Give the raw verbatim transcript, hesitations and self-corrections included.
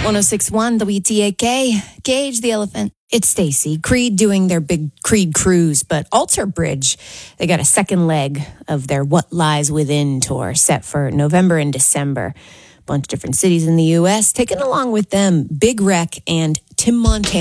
oh six point one W T A K, Cage the Elephant. It's Stacy. Creed doing their big Creed cruise, but Alter Bridge, they got a second leg of their What Lies Within tour set for November and December. A bunch of different cities in the U S taking along with them Big Wreck and Tim Montana.